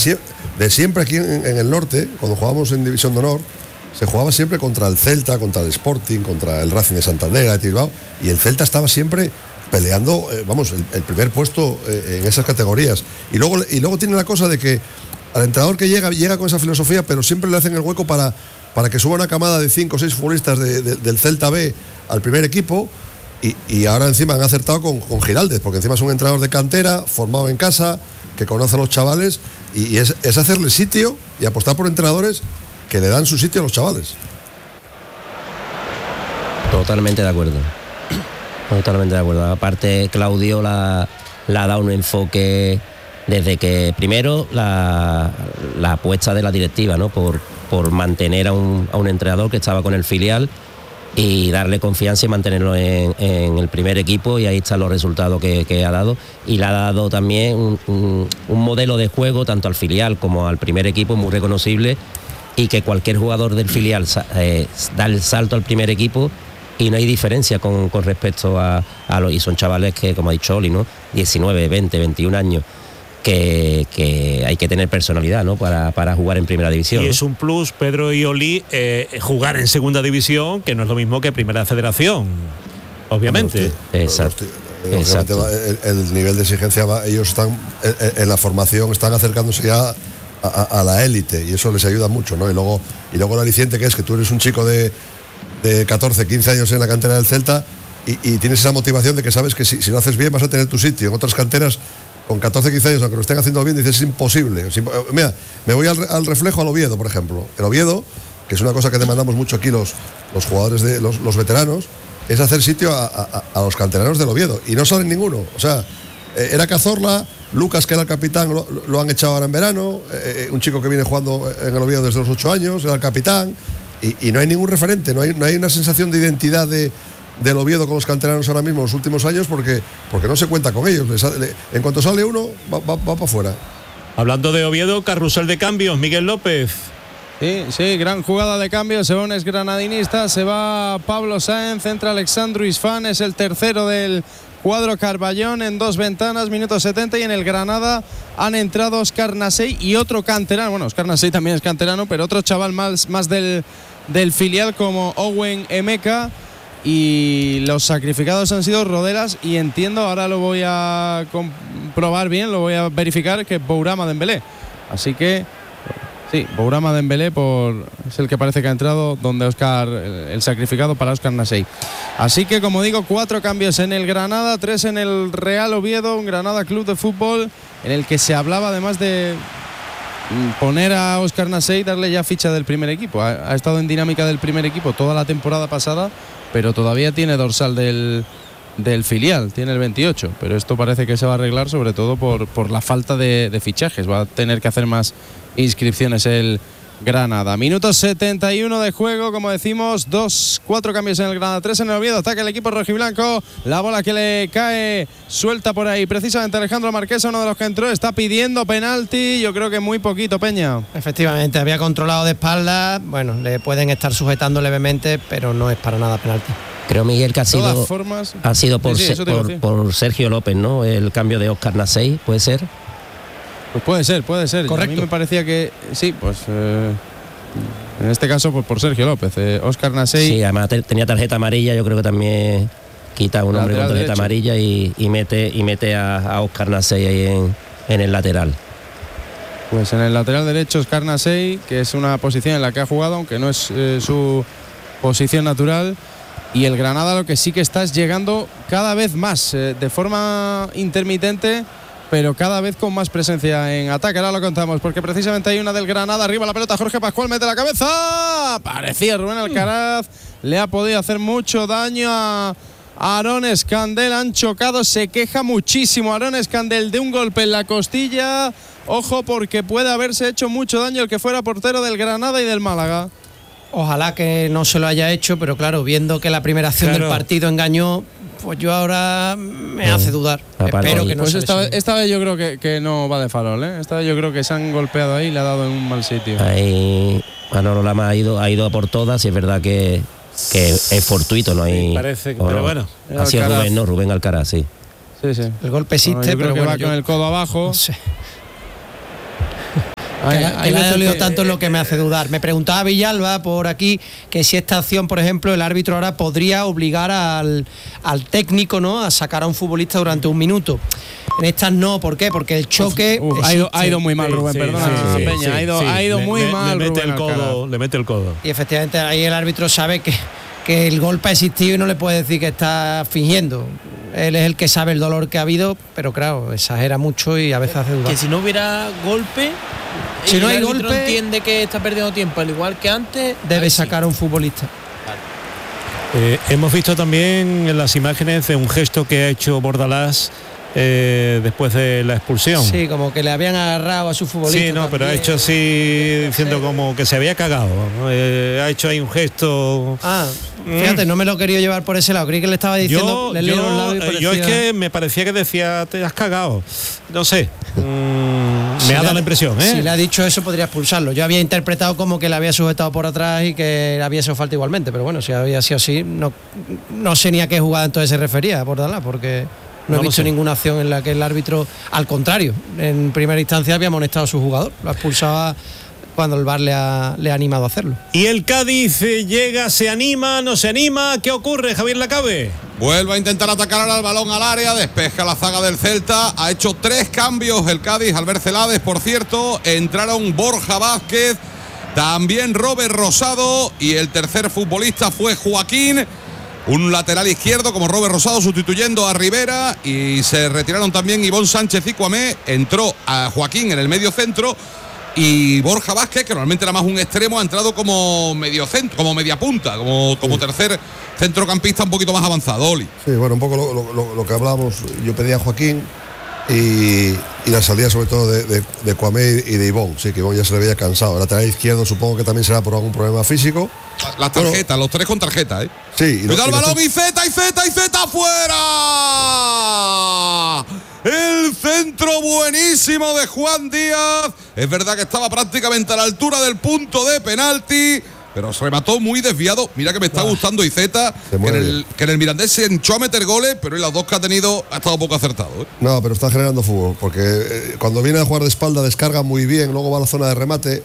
de siempre aquí en el norte, cuando jugábamos en División de Honor, se jugaba siempre contra el Celta, contra el Sporting, contra el Racing de Santander, de Bilbao, y el Celta estaba siempre peleando, el primer puesto en esas categorías. Y luego tiene la cosa de que al entrenador que llega con esa filosofía, pero siempre le hacen el hueco para que suba una camada de 5 o 6 futbolistas del Celta B al primer equipo, y ahora encima han acertado con Giraldez, porque encima es un entrenador de cantera, formado en casa, que conoce a los chavales, y es hacerle sitio y apostar por entrenadores que le dan su sitio a los chavales. Totalmente de acuerdo. Aparte, Claudio la ha dado un enfoque desde que primero la apuesta de la directiva, ¿no? Por mantener a un entrenador que estaba con el filial y darle confianza y mantenerlo en el primer equipo, y ahí están los resultados que ha dado, y le ha dado también un modelo de juego tanto al filial como al primer equipo muy reconocible, y que cualquier jugador del filial da el salto al primer equipo y no hay diferencia con respecto a los, y son chavales que, como ha dicho Oli, ¿no? 19, 20, 21 años, que hay que tener personalidad, ¿no? para jugar en primera división. Y ¿no? es un plus, Pedro y Oli, jugar en segunda división, que no es lo mismo que primera federación, obviamente. Exacto. El nivel de exigencia ellos están en la formación, están acercándose ya a la élite, y eso les ayuda mucho, ¿no? Y luego el aliciente que es que tú eres un chico de 14, 15 años en la cantera del Celta, y tienes esa motivación de que sabes que si lo haces bien vas a tener tu sitio. En otras canteras, con 14, 15 años, aunque lo estén haciendo bien, dices, es imposible. Mira, me voy al reflejo, al Oviedo, por ejemplo. El Oviedo, que es una cosa que demandamos mucho aquí los jugadores, los veteranos, es hacer sitio a los canteranos del Oviedo, y no salen ninguno. O sea, era Cazorla, Lucas, que era el capitán, lo han echado ahora en verano, un chico que viene jugando en el Oviedo desde los 8 años, era el capitán, y no hay ningún referente, no hay una sensación de identidad del Oviedo con los canteranos ahora mismo en los últimos años, porque no se cuenta con ellos. En cuanto sale uno, va para afuera. Hablando de Oviedo, carrusel de cambios, Miguel López. Sí, gran jugada de cambio, se va un exgranadinista, se va Pablo Sáenz, entra Alexandru Isfán, es el tercero del cuadro Carballón en 2 ventanas, minuto 70, y en el Granada han entrado Óscar Nasey y otro canterano. Bueno, Óscar Nasey también es canterano, pero otro chaval más del filial, como Owen Emeka, y los sacrificados han sido Rodelas, y entiendo, ahora lo voy a comprobar bien, lo voy a verificar, que Bourama Dembélé. Así que sí, Bourama Dembélé es el que parece que ha entrado, donde el sacrificado para Óscar Nasey. Así que, como digo, 4 cambios en el Granada, 3 en el Real Oviedo, un Granada Club de Fútbol en el que se hablaba además de poner a Óscar Nasey, darle ya ficha del primer equipo. Ha estado en dinámica del primer equipo toda la temporada pasada, pero todavía tiene dorsal del filial, tiene el 28, pero esto parece que se va a arreglar, sobre todo por la falta de fichajes. Va a tener que hacer más inscripciones el Granada. Minuto 71 de juego, como decimos, 4 cambios en el Granada, 3 en el Oviedo. Ataca el equipo rojiblanco, la bola que le cae suelta por ahí. Precisamente Alejandro Marquesa, uno de los que entró, está pidiendo penalti. Yo creo que muy poquito, Peña. Efectivamente, había controlado de espaldas. Bueno, le pueden estar sujetando levemente, pero no es para nada penalti. Creo, Miguel, que ha sido por Sergio López, ¿no? El cambio de Óscar Nasey, ¿puede ser? Pues puede ser. Correcto. A mí me parecía que sí, pues en este caso por Sergio López. Óscar Nasey. Sí, además tenía tarjeta amarilla, yo creo que también quita a un hombre con tarjeta amarilla y mete a Óscar Nasey ahí en el lateral. Pues en el lateral derecho Óscar Nasey, que es una posición en la que ha jugado, aunque no es su posición natural. Y el Granada lo que sí que está es llegando cada vez más, de forma intermitente, pero cada vez con más presencia en ataque. Ahora lo contamos, porque precisamente hay una del Granada. Arriba la pelota, Jorge Pascual mete la cabeza. Parecía Rubén Alcaraz. Le ha podido hacer mucho daño a Aarón Escandel. Han chocado, se queja muchísimo Aarón Escandel de un golpe en la costilla. Ojo, porque puede haberse hecho mucho daño el que fuera portero del Granada y del Málaga. Ojalá que no se lo haya hecho, pero claro, viendo que la primera acción del partido engañó, pues yo ahora me hace dudar. Espero que no pues se esta vez yo creo que no va de farol, ¿eh? Esta vez yo creo que se han golpeado ahí y le ha dado en un mal sitio. Ahí Manolo Lama ha ido a por todas, y es verdad que es fortuito, no hay. Sí, parece que, pero bueno. Ha sido Rubén Alcaraz, sí. Sí. El golpe existe, yo creo pero que bueno, va con el codo abajo. No sé. Que le ha dolido tanto es lo que me hace dudar. Me preguntaba Villalba por aquí que si esta acción, por ejemplo, el árbitro ahora podría obligar al técnico, ¿no?, a sacar a un futbolista durante un minuto. En estas no, ¿por qué? Porque el choque ha ido muy mal, Rubén, perdona, Peña, ha ido muy mal. Le mete el codo. Y efectivamente ahí el árbitro sabe que el golpe ha existido y no le puede decir que está fingiendo. Él es el que sabe el dolor que ha habido, pero claro, exagera mucho y a veces hace dudar. Que si no hubiera golpe, si no hay el árbitro golpe, entiende que está perdiendo tiempo, al igual que antes, debe sacar a un futbolista. Hemos visto también en las imágenes de un gesto que ha hecho Bordalás después de la expulsión. Sí, como que le habían agarrado a su futbolista. Sí, no, también, pero ha hecho así, diciendo como que se había cagado. Ha hecho ahí un gesto. Fíjate, no me lo he querido llevar por ese lado. Creí que le estaba diciendo. Yo es que me parecía que decía, te has cagado. No sé. Me ha dado la impresión, ¿eh? Si le ha dicho eso, podría expulsarlo. Yo había interpretado como que le había sujetado por atrás y que había sido falta igualmente. Pero bueno, si había sido así, no sé ni a qué jugada entonces se refería, Bordalás, porque no he visto ninguna acción en la que el árbitro, al contrario, en primera instancia había amonestado a su jugador, lo expulsaba cuando el VAR le ha animado a hacerlo. Y el Cádiz llega, se anima, no se anima, ¿qué ocurre, Javier Lacabe? Vuelve a intentar atacar ahora el balón al área, despeja la zaga del Celta, ha hecho 3 cambios el Cádiz, Albert Celades, por cierto, entraron Borja Vázquez, también Robert Rosado y el tercer futbolista fue Joaquín. Un lateral izquierdo como Robert Rosado sustituyendo a Rivera, y se retiraron también Ivón Sánchez y Cuamé. Entró a Joaquín en el medio centro y Borja Vázquez, que normalmente era más un extremo, ha entrado como medio centro, como media punta, como tercer centrocampista un poquito más avanzado. Oli. Sí, bueno, un poco lo que hablábamos. Yo pedía a Joaquín y la salida sobre todo de Cuamé y de Ivón. Sí, que Ivón ya se le veía cansado. El lateral izquierdo supongo que también será por algún problema físico. Las tarjetas, los 3 con tarjeta, ¿eh? Sí. Cuidado el balón y Zeta afuera. El centro buenísimo de Juan Díaz. Es verdad que estaba prácticamente a la altura del punto de penalti, pero se remató muy desviado. Mira que me está gustando Iceta, que en el Mirandés se hinchó a meter goles, pero en las 2 que ha tenido ha estado poco acertado, ¿eh? No, pero está generando fútbol, porque cuando viene a jugar de espalda descarga muy bien, luego va a la zona de remate.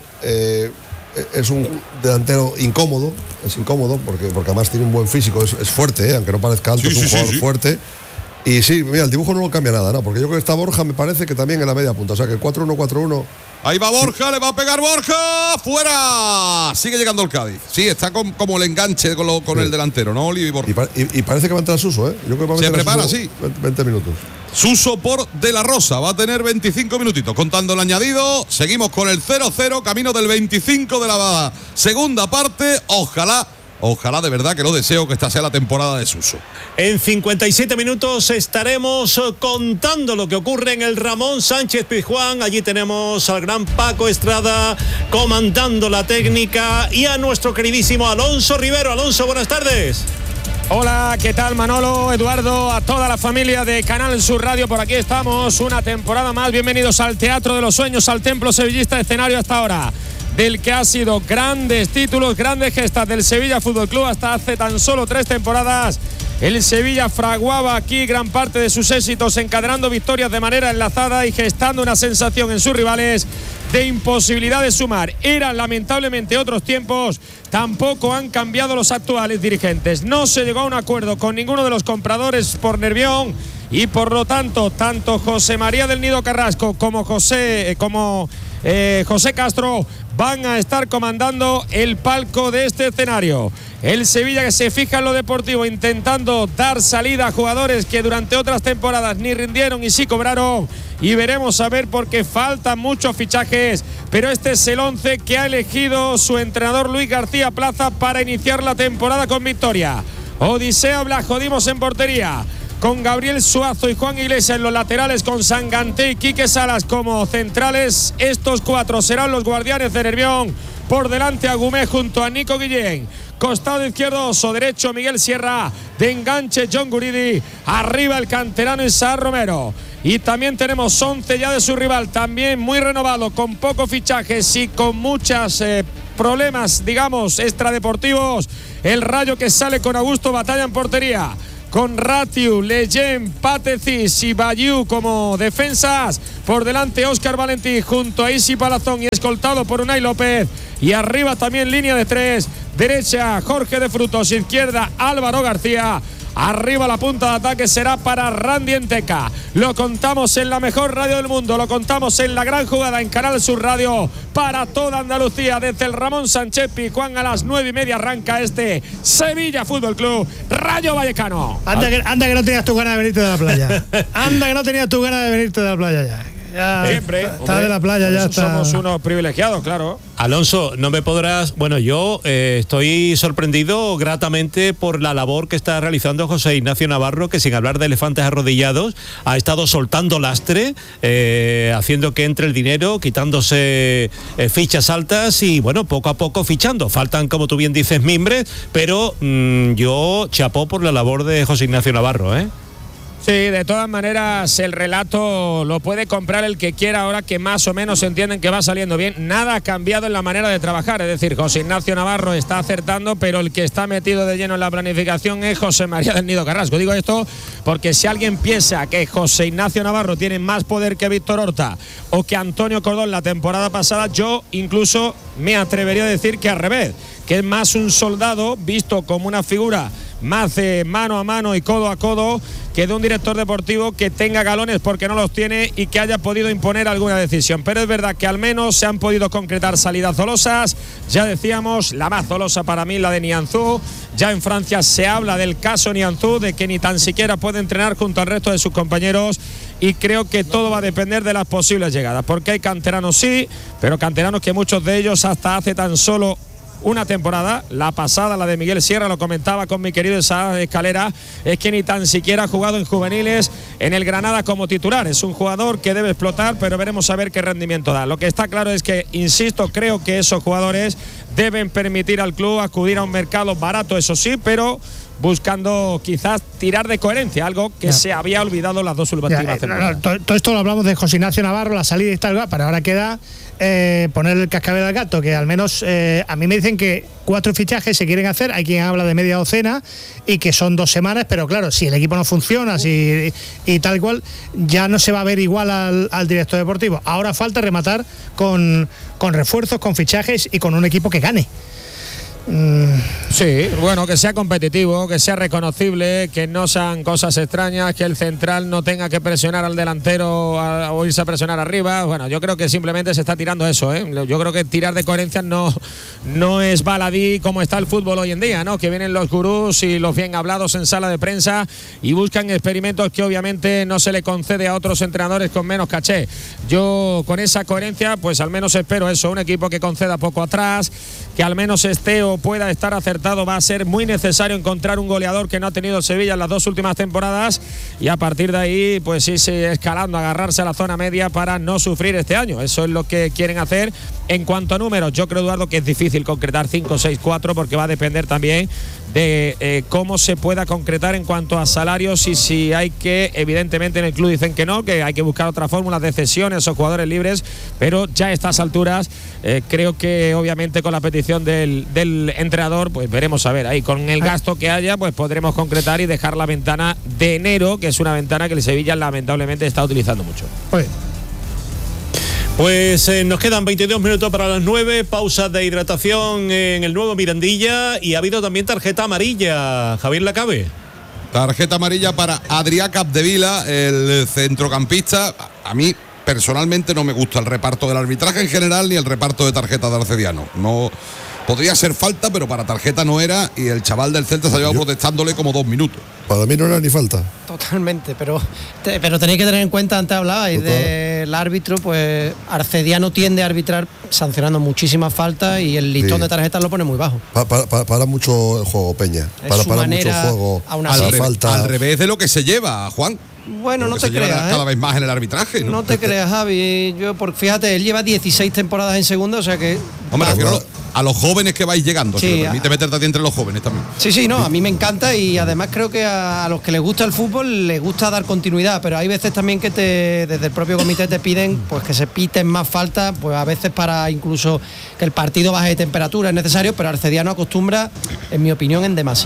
Es un delantero incómodo, porque además tiene un buen físico, es fuerte, aunque no parezca alto, es un jugador fuerte. Y sí, mira, el dibujo no lo cambia nada, ¿no? Porque yo creo que está Borja, me parece que también en la media punta, o sea que el 4-1-4-1. Ahí va Borja, le va a pegar Borja, fuera. Sigue llegando el Cádiz. Sí, está como el enganche con el delantero, ¿no, Oli y Borja? Y parece que va a entrar Suso, ¿eh? Yo creo que va a se prepara, sí. 20 minutos. Suso por De La Rosa, va a tener 25 minutitos. Contando el añadido, seguimos con el 0-0, camino del 25 de la segunda parte. Ojalá de verdad, que lo deseo, que esta sea la temporada de Suso. En 57 minutos estaremos contando lo que ocurre en el Ramón Sánchez Pizjuán. Allí tenemos al gran Paco Estrada comandando la técnica y a nuestro queridísimo Alonso Rivero. Alonso, buenas tardes. Hola, ¿qué tal, Manolo, Eduardo, a toda la familia de Canal Sur Radio? Por aquí estamos, una temporada más. Bienvenidos al Teatro de los Sueños, al Templo Sevillista, escenario hasta ahora del que ha sido grandes títulos, grandes gestas del Sevilla Fútbol Club hasta hace tan solo 3 temporadas. El Sevilla fraguaba aquí gran parte de sus éxitos, encadenando victorias de manera enlazada y gestando una sensación en sus rivales de imposibilidad de sumar. Eran lamentablemente otros tiempos, tampoco han cambiado los actuales dirigentes. No se llegó a un acuerdo con ninguno de los compradores por Nervión y por lo tanto, tanto José María del Nido Carrasco como José Castro van a estar comandando el palco de este escenario. El Sevilla, que se fija en lo deportivo, intentando dar salida a jugadores que durante otras temporadas ni rindieron y sí cobraron. Y veremos a ver, porque faltan muchos fichajes, pero este es el 11 que ha elegido su entrenador Luis García Plaza para iniciar la temporada con victoria. Odiseo Blasjodimos en portería, con Gabriel Suazo y Juan Iglesias en los laterales, con Sanganté y Quique Salas como centrales. Estos 4 serán los guardianes de Nervión. Por delante Agumé junto a Nico Guillén. Costado izquierdo Oso, derecho Miguel Sierra, de enganche John Guridi, arriba el canterano Isaac Romero. Y también tenemos 11 ya de su rival, también muy renovado, con pocos fichajes y con muchos problemas, digamos, extradeportivos. El Rayo, que sale con Augusto Batalla en portería, con Ratiu, Leyen, Patecis y Bayou como defensas. Por delante Óscar Valentí junto a Isi Palazón y escoltado por Unai López. Y arriba también línea de 3. Derecha Jorge de Frutos, izquierda Álvaro García. Arriba la punta de ataque será para Randy Enteca. Lo contamos en la mejor radio del mundo, lo contamos en la gran jugada en Canal Sur Radio para toda Andalucía. Desde el Ramón Sánchez Pizjuán a las 9:30 arranca este Sevilla Fútbol Club Rayo Vallecano. Anda que no tenías tu ganas de venirte de la playa. Anda que no tenías tu ganas de venirte de la playa ya. Siempre. Está de la playa, ya está. Somos unos privilegiados, claro. Alonso, no me podrás. Bueno, yo estoy sorprendido gratamente por la labor que está realizando José Ignacio Navarro, que sin hablar de elefantes arrodillados, ha estado soltando lastre, haciendo que entre el dinero, quitándose fichas altas y, bueno, poco a poco fichando. Faltan, como tú bien dices, mimbres, pero yo chapó por la labor de José Ignacio Navarro, ¿eh? Sí, de todas maneras el relato lo puede comprar el que quiera ahora que más o menos entienden que va saliendo bien. Nada ha cambiado en la manera de trabajar, es decir, José Ignacio Navarro está acertando, pero el que está metido de lleno en la planificación es José María del Nido Carrasco. Digo esto porque si alguien piensa que José Ignacio Navarro tiene más poder que Víctor Horta o que Antonio Cordón la temporada pasada, yo incluso me atrevería a decir que al revés, que es más un soldado visto como una figura más de mano a mano y codo a codo que de un director deportivo que tenga galones porque no los tiene y que haya podido imponer alguna decisión. Pero es verdad que al menos se han podido concretar salidas dolosas. Ya decíamos, la más dolosa para mí la de Nianzú. Ya en Francia se habla del caso Nianzú, de que ni tan siquiera puede entrenar junto al resto de sus compañeros, y creo que todo va a depender de las posibles llegadas, porque hay canteranos sí, pero canteranos que muchos de ellos hasta hace tan solo una temporada, la pasada, la de Miguel Sierra, lo comentaba con mi querido Esa Escalera, es que ni tan siquiera ha jugado en juveniles en el Granada como titular. Es un jugador que debe explotar, pero veremos a ver qué rendimiento da. Lo que está claro es que, insisto, creo que esos jugadores deben permitir al club acudir a un mercado barato, eso sí, pero buscando quizás tirar de coherencia, algo que se había olvidado las dos últimas temporadas. Todo esto lo hablamos de José Ignacio Navarro, la salida y tal, pero ahora queda poner el cascabel al gato, que al menos a mí me dicen que 4 fichajes se quieren hacer, hay quien habla de media docena y que son 2 semanas, pero claro, si el equipo no funciona y tal cual, ya no se va a ver igual al director deportivo. Ahora falta rematar con refuerzos, con fichajes y con un equipo que gane. Sí, bueno, que sea competitivo, que sea reconocible, que no sean cosas extrañas, que el central no tenga que presionar al delantero o irse a presionar arriba. Bueno, yo creo que simplemente se está tirando eso, ¿eh? Yo creo que tirar de coherencia no es baladí como está el fútbol hoy en día, ¿no? Que vienen los gurús y los bien hablados en sala de prensa y buscan experimentos que obviamente no se le concede a otros entrenadores con menos caché. Yo con esa coherencia, pues al menos espero eso, un equipo que conceda poco atrás, que al menos esté o pueda estar acertado. Va a ser muy necesario encontrar un goleador que no ha tenido Sevilla en las 2 últimas temporadas, y a partir de ahí pues irse escalando, agarrarse a la zona media para no sufrir este año. Eso es lo que quieren hacer. En cuanto a números, yo creo, Eduardo, que es difícil concretar 5, 6, 4 porque va a depender también de cómo se pueda concretar en cuanto a salarios y si hay que, evidentemente en el club dicen que no, que hay que buscar otras fórmulas de cesiones o jugadores libres, pero ya a estas alturas creo que obviamente con la petición del entrenador pues veremos a ver, ahí con el gasto que haya pues podremos concretar y dejar la ventana de enero, que es una ventana que el Sevilla lamentablemente está utilizando mucho. Pues nos quedan 22 minutos para las 9, pausa de hidratación en el nuevo Mirandilla, y ha habido también tarjeta amarilla, Javier Lacabe. Tarjeta amarilla para Adrià Capdevila, el centrocampista. A mí personalmente no me gusta el reparto del arbitraje en general ni el reparto de tarjetas de Arcediano. No podría ser falta, pero para tarjeta no era, y el chaval del Celta se ha llevado protestándole como 2 minutos. Para mí no era ni falta. Totalmente, pero tenéis que tener en cuenta, antes hablabais del árbitro, pues Arcediano tiende a arbitrar sancionando muchísimas faltas y el listón de tarjetas lo pone muy bajo. Para mucho el juego, Peña. Para mucho juego a la falta. Al revés de lo que se lleva, Juan. Bueno, no te creas. Cada vez más en el arbitraje, ¿no? No te creas, Javi. Fíjate, él lleva 16 temporadas en segunda, o sea que. Hombre, refiero a los jóvenes que vais llegando. Sí, si permite meterte a ti entre los jóvenes también. Sí, no, a mí me encanta, y además creo que a los que les gusta el fútbol les gusta dar continuidad, pero hay veces también que desde el propio comité te piden pues que se piten más faltas, pues a veces para incluso que el partido baje de temperatura es necesario, pero Arcediano acostumbra, en mi opinión, en demasía.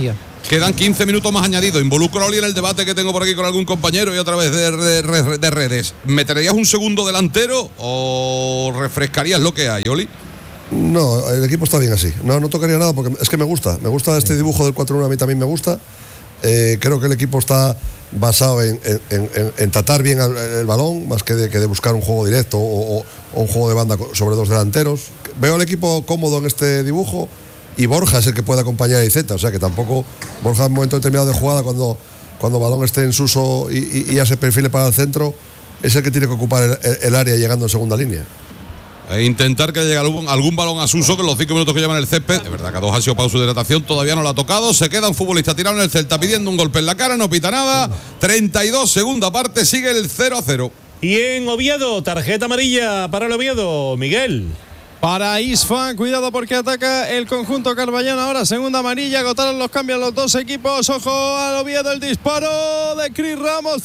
Quedan 15 minutos más añadidos. Involucro a Oli en el debate que tengo por aquí con algún compañero y a través de redes. ¿Meterías un segundo delantero o refrescarías lo que hay, Oli? No, el equipo está bien así. No tocaría nada porque es que me gusta este dibujo del 4-1, a mí también me gusta. Creo que el equipo está basado en tratar bien el balón, más que de buscar un juego directo o un juego de banda sobre dos delanteros. Veo al equipo cómodo en este dibujo y Borja es el que puede acompañar a Iceta, o sea que tampoco Borja en un momento determinado de jugada, cuando el balón esté en su uso y ya se perfile para el centro, es el que tiene que ocupar el área llegando en segunda línea. E intentar que llegue algún balón a Suso, que en los 5 minutos que llevan el césped, de verdad que a 2 ha sido pausa de hidratación, todavía no lo ha tocado, se queda un futbolista tirado en el Celta pidiendo un golpe en la cara, no pita nada, 32, segunda parte, sigue el 0-0. Y en Oviedo, tarjeta amarilla para el Oviedo, Miguel. Para Isfán, cuidado porque ataca el conjunto Carballón ahora, segunda amarilla, agotaron los cambios los dos equipos, ojo al Oviedo, el disparo de Cris Ramos,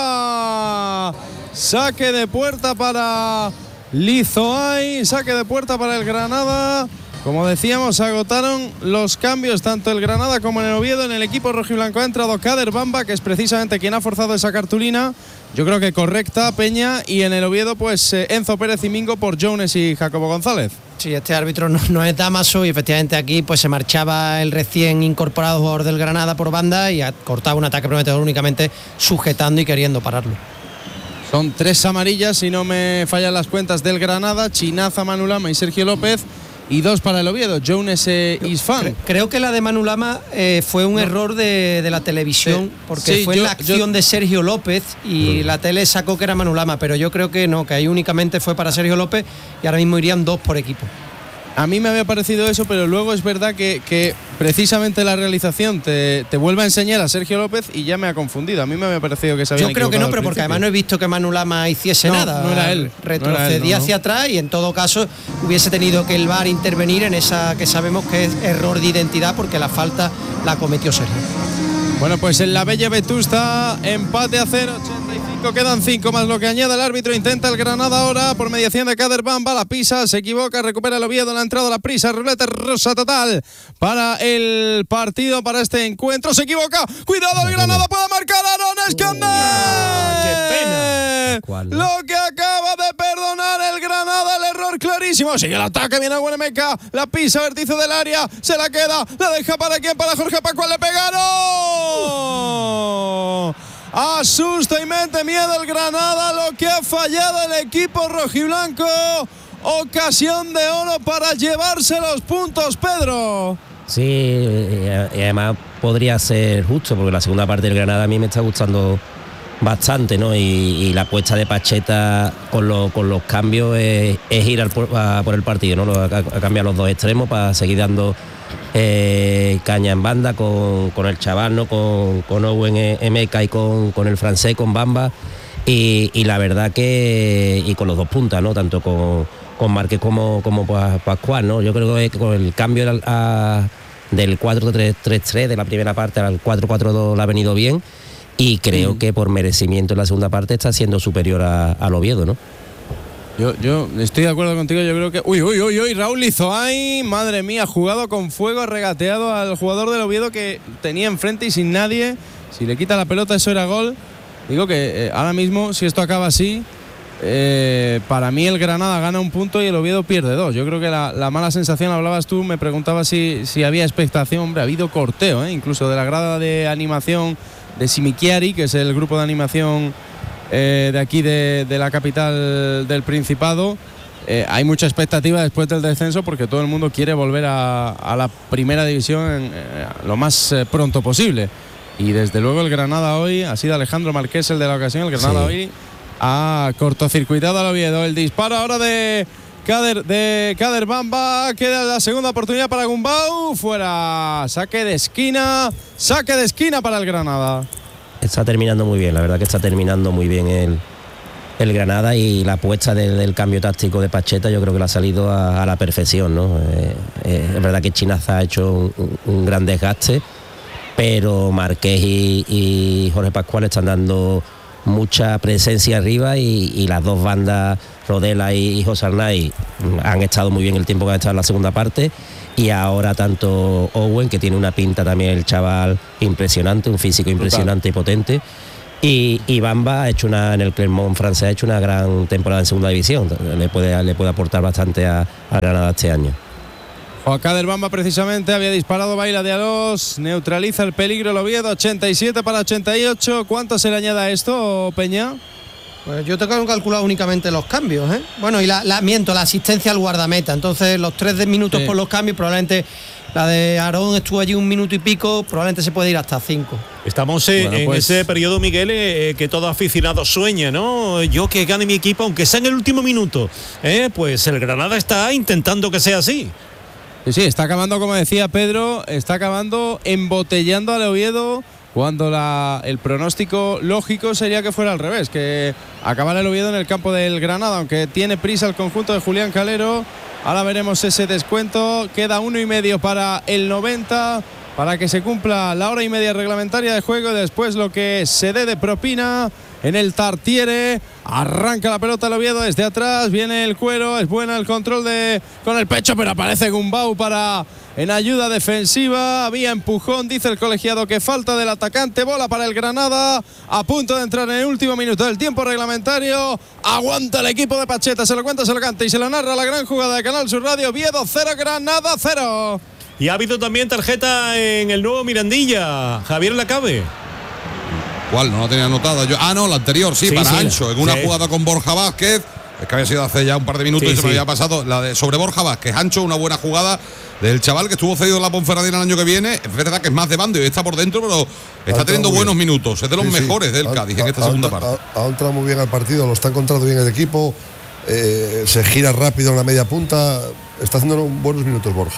fuera, saque de puerta para Lizoay, saque de puerta para el Granada. Como decíamos, agotaron los cambios tanto el Granada como en el Oviedo. En el equipo rojiblanco ha entrado Kader Bamba, que es precisamente quien ha forzado esa cartulina, yo creo que correcta, Peña, y en el Oviedo pues Enzo Pérez y Mingo por Jones y Jacobo González. Sí, este árbitro no es Damaso y efectivamente aquí pues se marchaba el recién incorporado jugador del Granada por banda y cortaba un ataque prometedor únicamente sujetando y queriendo pararlo. Son 3 amarillas, si no me fallan las cuentas, del Granada, Chinaza, Manulama y Sergio López, y 2 para el Oviedo, Jones e Isfán. Creo que la de Manulama fue un error de la televisión, porque fue la acción de Sergio López y la tele sacó que era Manulama, pero yo creo que no, que ahí únicamente fue para Sergio López y ahora mismo irían 2 por equipo. A mí me había parecido eso, pero luego es verdad que precisamente la realización te vuelve a enseñar a Sergio López y ya me ha confundido. A mí me había parecido que se había equivocado. Yo creo que no, pero porque además no he visto que Manulama hiciese nada. No era él. Retrocedía hacia atrás y en todo caso hubiese tenido que el VAR intervenir en esa que sabemos que es error de identidad porque la falta la cometió Sergio. Bueno, pues en la Bella Vetusta, empate a 0, 85, quedan 5 más lo que añade el árbitro. Intenta el Granada ahora por mediación de Kader Bamba, la pisa, se equivoca, recupera el Oviedo, la entrada, la prisa, ruleta rosa total para el partido, para este encuentro. Se equivoca, cuidado, el Granada puede marcar a Aaron Escandar. ¡Qué pena! Lo que acaba de perdonar el Granada, el error clarísimo. Sigue el ataque, viene Buenameca, la pisa, vértice del área, se la queda, la deja para quién, para Jorge Pascual, le pegaron. Asusta y mete miedo el Granada, lo que ha fallado el equipo rojiblanco. Ocasión de oro para llevarse los puntos, Pedro. Sí, y además podría ser justo, porque la segunda parte del Granada a mí me está gustando bastante, ¿no? Y la apuesta de Pacheta con los cambios es ir por el partido, ¿no? A cambiar los dos extremos para seguir dando caña en banda con el chaval, ¿no? Con Owen Emeka y con el francés, con Bamba, y la verdad que y con los dos puntas, ¿no? Tanto con Márquez como Pascual, ¿no? Yo creo que con el cambio del 4-3-3 de la primera parte al 4-4-2 le ha venido bien, y creo que por merecimiento en la segunda parte está siendo superior al Oviedo, ¿no? Yo estoy de acuerdo contigo, yo creo que... Uy, Raúl Lizoay, madre mía, jugado con fuego, ha regateado al jugador del Oviedo que tenía enfrente y sin nadie. Si le quita la pelota, eso era gol. Digo que ahora mismo, si esto acaba así, para mí el Granada gana un punto y el Oviedo pierde 2. Yo creo que la mala sensación, hablabas tú, me preguntabas si había expectación. Hombre, ha habido corteo, incluso de la grada de animación de Simichiari, que es el grupo de animación de aquí de la capital del Principado. Hay mucha expectativa después del descenso porque todo el mundo quiere volver a la primera división lo más pronto posible. Y desde luego el Granada hoy ha sido Alejandro Marqués el de la ocasión. El Granada hoy ha cortocircuitado al Oviedo. El disparo ahora de Kader Bamba, queda la segunda oportunidad para Gumbau, fuera, saque de esquina para el Granada. Está terminando muy bien, la verdad que está terminando muy bien el Granada, y la apuesta del cambio táctico de Pacheta yo creo que le ha salido a la perfección, ¿no? Es verdad que Chinaza ha hecho un gran desgaste, pero Márquez y Jorge Pascual están dando mucha presencia arriba y las dos bandas, Rodela y José Arnaiz, han estado muy bien el tiempo que han estado en la segunda parte. Y ahora tanto Owen, que tiene una pinta también el chaval impresionante, un físico impresionante y potente. Y Bamba ha hecho en el Clermont francés ha hecho una gran temporada en segunda división. Le puede aportar bastante a Granada este año. Juan Cader Bamba precisamente había disparado Baila de Alós, neutraliza el peligro el Oviedo, 87 para 88. ¿Cuánto se le añade a esto, Peña? Pues yo tengo calculado únicamente los cambios, ¿eh? Bueno, y la asistencia al guardameta. Entonces, los 3 minutos por los cambios, probablemente la de Aarón estuvo allí 1 minuto y pico, probablemente se puede ir hasta 5. Estamos en ese periodo, Miguel, que todo aficionado sueña, ¿no? Yo que gane mi equipo, aunque sea en el último minuto. Pues el Granada está intentando que sea así. Sí, está acabando, como decía Pedro, está acabando embotellando al Oviedo, cuando el pronóstico lógico sería que fuera al revés, que acabara el Oviedo en el campo del Granada, aunque tiene prisa el conjunto de Julián Calero. Ahora veremos ese descuento, queda 1,5 para el 90, para que se cumpla la hora y media reglamentaria de juego, y después lo que se dé de propina en el Tartiere. Arranca la pelota el Oviedo desde atrás, viene el Cuero, es buena el control con el pecho, pero aparece Gumbau en ayuda defensiva. Había empujón, dice el colegiado que falta del atacante. Bola para el Granada, a punto de entrar en el último minuto del tiempo reglamentario. Aguanta el equipo de Pacheta, se lo cuenta, se lo canta y se lo narra la gran jugada de Canal Sur Radio. Oviedo 0, Granada 0. Y ha habido también tarjeta en el nuevo Mirandilla, Javier Lacabe. ¿Cuál? No la tenía anotada yo. No, la anterior, sí, para Ancho, en una jugada con Borja Vázquez. Es que había sido hace ya un par de minutos y se me había pasado. La de sobre Borja Vázquez. Ancho, una buena jugada del chaval que estuvo cedido en la Ponferradina el año que viene. Es verdad que es más de bando y está por dentro, pero está teniendo buenos minutos. Es de los mejores del Cádiz en esta segunda parte. Ha entrado muy bien al partido, lo está encontrando bien el equipo. Se gira rápido en la media punta. Está haciendo buenos minutos Borja.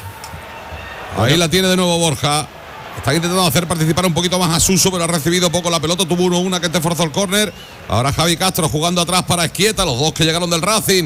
Ahí la tiene de nuevo Borja. Está intentando hacer participar un poquito más a Suso, pero ha recibido poco la pelota. Tuvo una que te forzó el córner. Ahora Javi Castro jugando atrás para Esquieta, los dos que llegaron del Racing.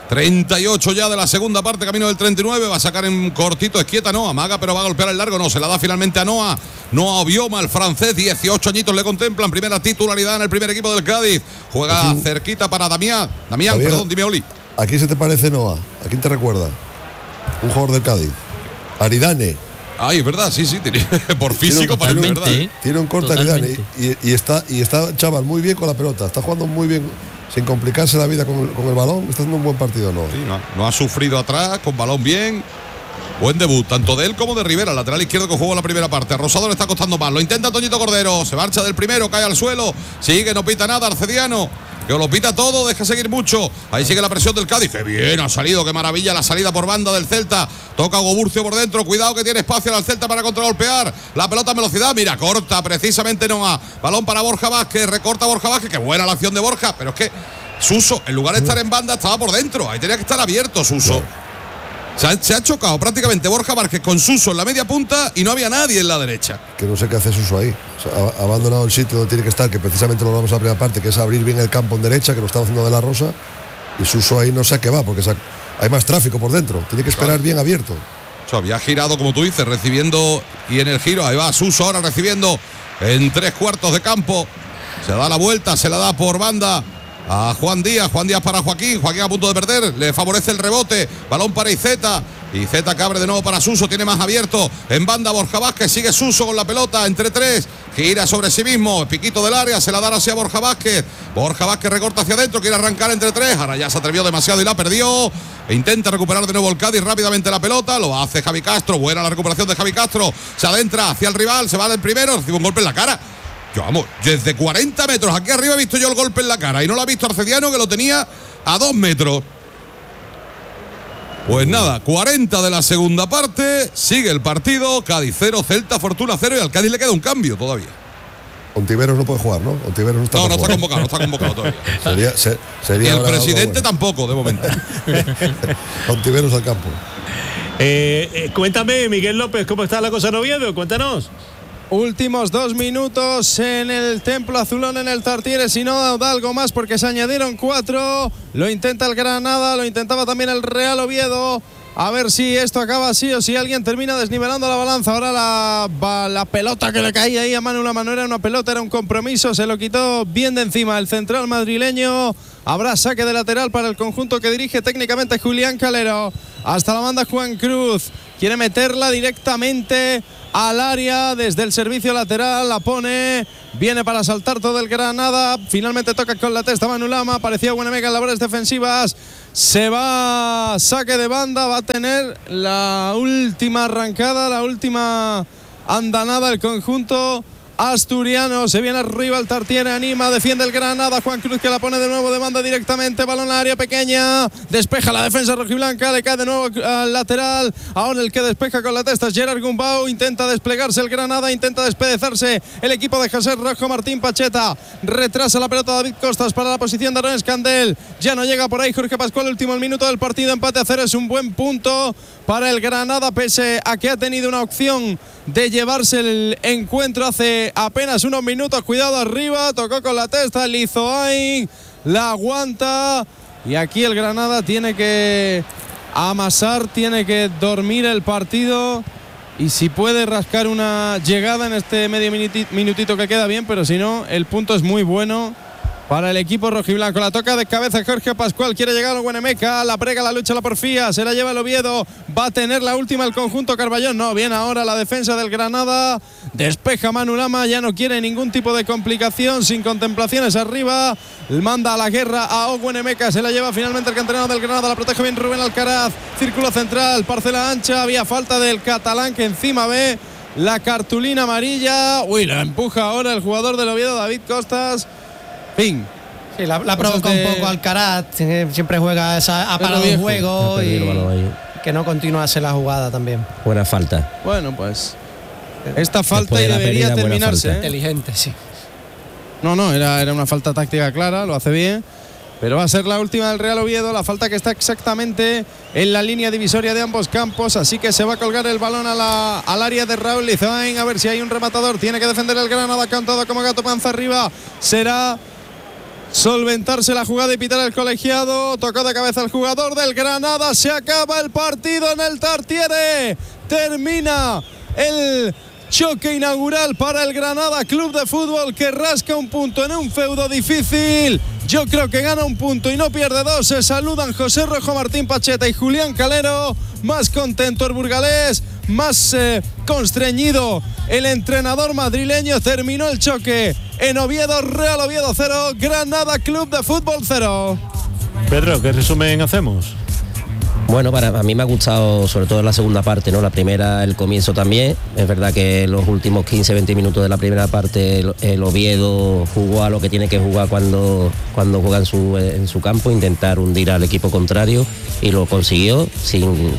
38 ya de la segunda parte, camino del 39. Va a sacar en cortito Esquieta, no, amaga, pero va a golpear el largo. No, se la da finalmente a Noah Obioma, el francés, 18 añitos le contemplan. Primera titularidad en el primer equipo del Cádiz. Juega cerquita para Damián, perdón, dime Oli. ¿A quién se te parece Noah? ¿A quién te recuerda? Un jugador del Cádiz. Aridane. Ay, es verdad, sí, por físico parece verdad. Tiene un corte Aridane y está chaval muy bien con la pelota, está jugando muy bien, sin complicarse la vida con el balón, está haciendo un buen partido, ¿no? Sí, no ha sufrido atrás, con balón bien. Buen debut, tanto de él como de Rivera, lateral izquierdo que jugó la primera parte. A Rosado le está costando más, lo intenta Toñito Cordero, se marcha del primero, cae al suelo, sigue, no pita nada, Arcediano, que lo pita todo, deja seguir mucho. Ahí sigue la presión del Cádiz, que bien ha salido, qué maravilla la salida por banda del Celta. Toca Goburcio por dentro, cuidado que tiene espacio al Celta para contragolpear. La pelota en velocidad, mira, corta precisamente Noah. Balón para Borja Vázquez, recorta Borja Vázquez, qué buena la acción de Borja, pero es que Suso, en lugar de estar en banda, estaba por dentro, ahí tenía que estar abierto Suso. Se ha chocado prácticamente Borja Vázquez con Suso en la media punta y no había nadie en la derecha. Que no sé qué hace Suso ahí. O sea, ha abandonado el sitio donde tiene que estar, que precisamente lo vamos a la primera parte, que es abrir bien el campo en derecha, que lo estaba haciendo de la Rosa. Y Suso ahí no sé a qué va, porque hay más tráfico por dentro. Tiene que esperar bien abierto. O sea, había girado, como tú dices, recibiendo, y en el giro, ahí va Suso ahora recibiendo en 3/4 de campo. Se da la vuelta, se la da por banda a Juan Díaz para Joaquín a punto de perder, le favorece el rebote, balón para Iceta que abre de nuevo para Suso, tiene más abierto en banda Borja Vázquez, sigue Suso con la pelota entre 3, gira sobre sí mismo, piquito del área, se la da hacia Borja Vázquez recorta hacia adentro, quiere arrancar entre 3, ahora ya se atrevió demasiado y la perdió, intenta recuperar de nuevo el Cádiz rápidamente la pelota, lo hace Javi Castro, buena la recuperación de Javi Castro, se adentra hacia el rival, se va del primero, recibe un golpe en la cara. Vamos, desde 40 metros aquí arriba he visto yo el golpe en la cara y no lo ha visto Arcediano, que lo tenía a 2 metros. Pues nada, 40 de la segunda parte, sigue el partido, Cádiz 0, Celta Fortuna 0 y al Cádiz le queda un cambio todavía. Ontiveros no puede jugar, ¿no? Ontiveros no está convocado todavía. Sería y el presidente tampoco, de momento. Ontiveros al campo. Cuéntame, Miguel López, ¿cómo está la cosa en Oviedo? Cuéntanos. Últimos 2 minutos en el Templo Azulón, en el Tartiere. Si no da algo más, porque se añadieron 4. Lo intenta el Granada, lo intentaba también el Real Oviedo. A ver si esto acaba así o si alguien termina desnivelando la balanza. Ahora la pelota que le caía ahí a Manu Lama no era una pelota, era un compromiso. Se lo quitó bien de encima el central madrileño. Habrá saque de lateral para el conjunto que dirige técnicamente Julián Calero. Hasta la banda Juan Cruz. Quiere meterla directamente al área desde el servicio lateral. La pone. Viene para saltar todo el Granada. Finalmente toca con la testa Manu Lama. Parecía Buenamega en labores defensivas. Se va saque de banda. Va a tener la última arrancada, la última andanada el conjunto asturiano. Se viene arriba el Tartiere, anima, defiende el Granada. Juan Cruz que la pone de nuevo de banda directamente. Balón al área pequeña. Despeja la defensa rojiblanca. Le cae de nuevo al lateral. Ahora el que despeja con la testa es Gerard Gumbau. Intenta desplegarse el Granada. Intenta despedazarse el equipo de José Rojo Martín Pacheta. Retrasa la pelota David Costas para la posición de Aaron Escandel. Ya no llega por ahí Jorge Pascual. Último minuto del partido. Empate a 0. Es un buen punto para el Granada, pese a que ha tenido una opción de llevarse el encuentro hace apenas unos minutos. Cuidado arriba, tocó con la testa Lizoain, la aguanta y aquí el Granada tiene que amasar, tiene que dormir el partido y si puede rascar una llegada en este medio minutito que queda bien, pero si no el punto es muy bueno para el equipo rojiblanco. La toca de cabeza Jorge Pascual, quiere llegar a Buenameca, la prega, la lucha, la porfía, se la lleva el Oviedo, va a tener la última el conjunto Carballón, no, bien ahora la defensa del Granada, despeja Manu Lama, ya no quiere ningún tipo de complicación, sin contemplaciones arriba, manda a la guerra a Buenameca, se la lleva finalmente el canterano del Granada, la protege bien Rubén Alcaraz, círculo central, parcela ancha, había falta del catalán que encima ve la cartulina amarilla, la empuja ahora el jugador del Oviedo, David Costas. Fin. Sí, la provoca un poco Alcaraz, siempre juega ha parado el juego y que no continuase la jugada también. Buena falta. Bueno, pues esta falta y debería terminarse. Inteligente, sí. No, era una falta táctica clara, lo hace bien. Pero va a ser la última del Real Oviedo, la falta que está exactamente en la línea divisoria de ambos campos, así que se va a colgar el balón al área de Raúl Lizoain, a ver si hay un rematador, tiene que defender el Granada, cantado como gato panza arriba, será solventarse la jugada y pitar el colegiado. Tocó de cabeza el jugador del Granada. Se acaba el partido en el Tartiere. Termina el choque inaugural para el Granada Club de Fútbol, que rasca un punto en un feudo difícil. Yo creo que gana un punto y no pierde dos. Se saludan José Rojo Martín Pacheta y Julián Calero. Más contento el burgalés, más constreñido el entrenador madrileño. Terminó el choque en Oviedo, Real Oviedo 0, Granada Club de Fútbol 0. Pedro, ¿qué resumen hacemos? Bueno, a mí me ha gustado sobre todo la segunda parte, ¿no? La primera, el comienzo también. Es verdad que los últimos 15-20 minutos de la primera parte el Oviedo jugó a lo que tiene que jugar cuando juega en su campo, intentar hundir al equipo contrario, y lo consiguió sin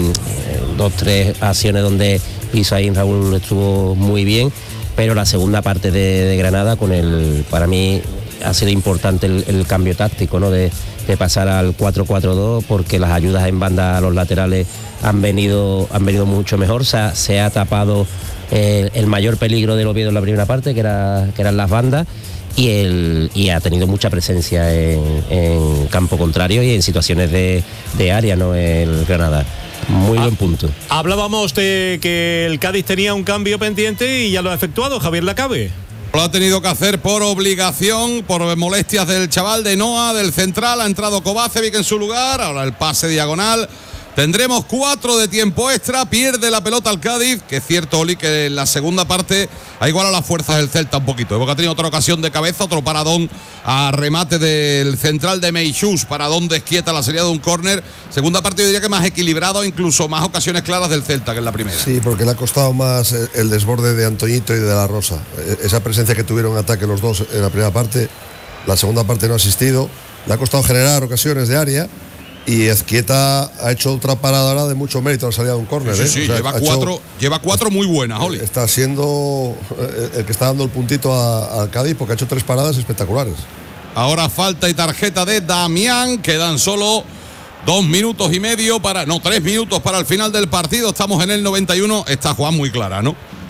2-3 acciones donde hizo ahí Raúl estuvo muy bien, pero la segunda parte de Granada para mí ha sido importante el cambio táctico, ¿no? De pasar al 4-4-2, porque las ayudas en banda a los laterales han venido mucho mejor. Se ha tapado el mayor peligro del Oviedo en la primera parte, que eran las bandas, y ha tenido mucha presencia en campo contrario y en situaciones de área, ¿no? El Granada. Muy buen punto. Hablábamos de que el Cádiz tenía un cambio pendiente y ya lo ha efectuado Javier Lacabe. Lo ha tenido que hacer por obligación, por molestias del chaval de Noa, del central. Ha entrado Kovacevic en su lugar. Ahora el pase diagonal. Tendremos 4 de tiempo extra. Pierde la pelota al Cádiz, que es cierto, Oli, que en la segunda parte ha igualado las fuerzas del Celta un poquito, porque ha tenido otra ocasión de cabeza, otro paradón a remate del central de Meixús, paradón desquieta la serie de un córner. Segunda parte yo diría que más equilibrado, incluso más ocasiones claras del Celta que en la primera. Sí, porque le ha costado más el desborde de Antoñito y de La Rosa. Esa presencia que tuvieron en ataque los dos en la primera parte, la segunda parte no ha asistido. Le ha costado generar ocasiones de área. Y Ezquieta ha hecho otra parada ahora de mucho mérito al salir de un córner. Sí, lleva cuatro muy buenas, Oli. Está siendo el que está dando el puntito al Cádiz, porque ha hecho 3 paradas espectaculares. Ahora falta y tarjeta de Damián. Quedan solo 2 minutos y medio 3 minutos para el final del partido. Estamos en el 91. Está Juan muy clara, ¿no?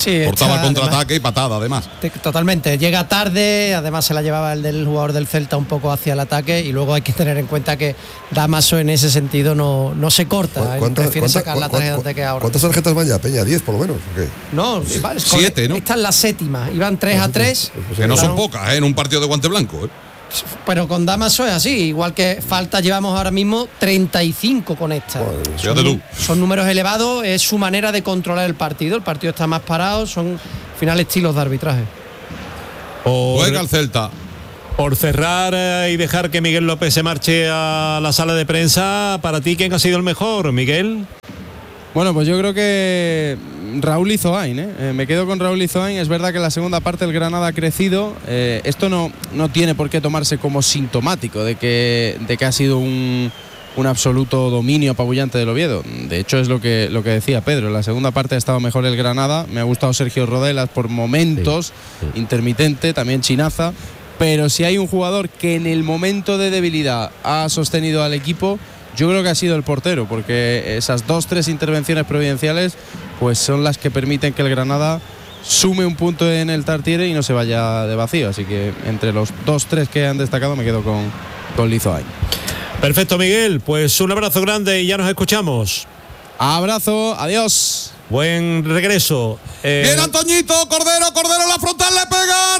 Sí, cortaba el contraataque y patada además. Totalmente, llega tarde, además se la llevaba el del jugador del Celta un poco hacia el ataque y luego hay que tener en cuenta que Damaso en ese sentido no se corta, prefiere sacar la tarjeta antes que ahora. ¿Cuántas tarjetas van ya, Peña? ¿10 por lo menos? ¿O qué? No, 7, ¿no? Esta es la séptima, iban 3-3. Que no son pocas, en un partido de guante blanco. Pero con Damaso es así, igual que falta llevamos ahora mismo 35 con esta. Son números elevados, es su manera de controlar el partido está más parado, son final estilos de arbitraje. Juega el Celta. Por cerrar y dejar que Miguel López se marche a la sala de prensa, para ti, ¿quién ha sido el mejor, Miguel? Bueno, pues yo creo que Raúl Izoain, me quedo con Raúl Izoain. Es verdad que en la segunda parte el Granada ha crecido. Esto no tiene por qué tomarse como sintomático de que ha sido un absoluto dominio apabullante del Oviedo. De hecho, es lo que decía Pedro. En la segunda parte ha estado mejor el Granada. Me ha gustado Sergio Rodelas por momentos, intermitente, también Chinaza. Pero si hay un jugador que en el momento de debilidad ha sostenido al equipo, yo creo que ha sido el portero, porque esas 2-3 intervenciones providenciales pues son las que permiten que el Granada sume un punto en el Tartiere y no se vaya de vacío. Así que entre los 2-3 que han destacado me quedo con Lizoain. Perfecto, Miguel, pues un abrazo grande y ya nos escuchamos. Abrazo, adiós. Buen regreso. Viene Antoñito, Cordero, la frontal le pega,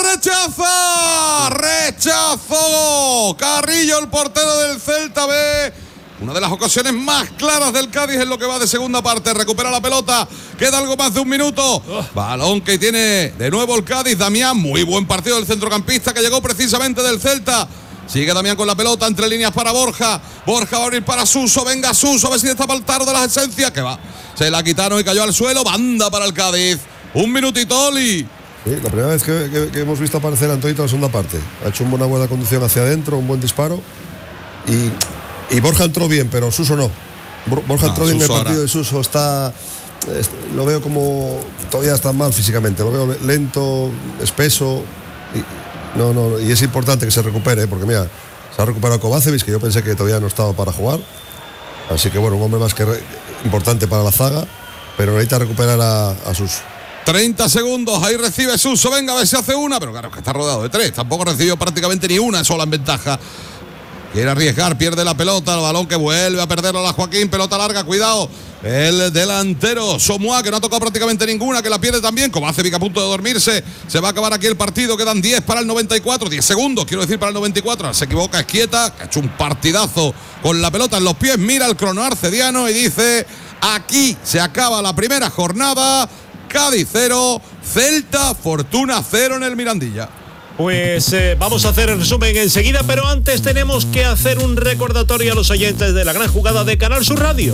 rechazo. Carrillo, el portero del Celta, ve una de las ocasiones más claras del Cádiz en lo que va de segunda parte. Recupera la pelota, queda algo más de un minuto. Balón que tiene de nuevo el Cádiz. Damián, muy buen partido del centrocampista que llegó precisamente del Celta. Sigue Damián con la pelota entre líneas para Borja. Borja va a abrir para Suso. Venga Suso, a ver si destapa el tarro de las esencias. Que va, se la quitaron y cayó al suelo. Banda para el Cádiz. Un minutito, Oli. Sí, la primera vez que hemos visto aparecer a Antoñito en la segunda parte. Ha hecho una buena conducción hacia adentro, un buen disparo. Y Borja entró bien, pero Suso no. Borja entró bien en el partido de Suso. Lo veo como todavía está mal físicamente. Lo veo lento, espeso. Y es importante que se recupere, porque mira, se ha recuperado Kovacevic, que yo pensé que todavía no estaba para jugar. Así que bueno, un hombre más que importante para la zaga, pero necesita recuperar a Suso. 30 segundos, ahí recibe Suso. Venga, a ver si hace una, pero claro, que está rodeado de 3. Tampoco recibió prácticamente ni una sola en ventaja. Quiere arriesgar, pierde la pelota, el balón que vuelve a perderlo a Joaquín, pelota larga, cuidado. El delantero Somoa, que no ha tocado prácticamente ninguna, que la pierde también. Kovacevic a punto de dormirse. Se va a acabar aquí el partido, quedan 10 para el 94, 10 segundos, quiero decir, para el 94. Se equivoca Esquieta, que ha hecho un partidazo con la pelota en los pies. Mira el crono arcediano y dice: aquí se acaba la primera jornada. Cádiz 0, Celta Fortuna 0 en el Mirandilla. Pues vamos a hacer el resumen enseguida, pero antes tenemos que hacer un recordatorio a los oyentes de la gran jugada de Canal Sur Radio.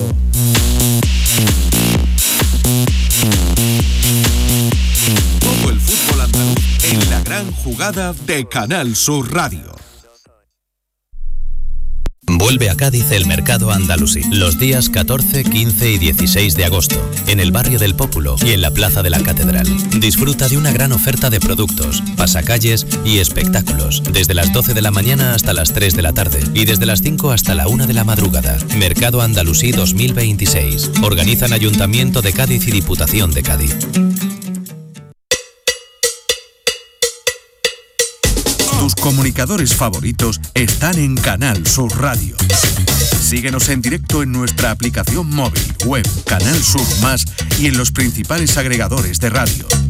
Todo el fútbol andaluz en la gran jugada de Canal Sur Radio. Vuelve a Cádiz el Mercado Andalusí, los días 14, 15 y 16 de agosto, en el barrio del Pópulo y en la Plaza de la Catedral. Disfruta de una gran oferta de productos, pasacalles y espectáculos, desde las 12 de la mañana hasta las 3 de la tarde y desde las 5 hasta la 1 de la madrugada. Mercado Andalusí 2026. Organizan Ayuntamiento de Cádiz y Diputación de Cádiz. Tus comunicadores favoritos están en Canal Sur Radio. Síguenos en directo en nuestra aplicación móvil, web, Canal Sur Más y en los principales agregadores de radio.